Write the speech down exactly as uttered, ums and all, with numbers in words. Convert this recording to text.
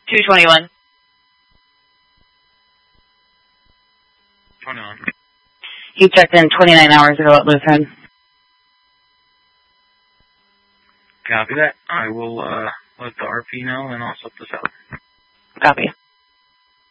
two twenty-one. twenty-one. He checked in twenty-nine hours ago at Lutheran. Copy that. I will uh, let the R P know, and I'll set this up. Copy.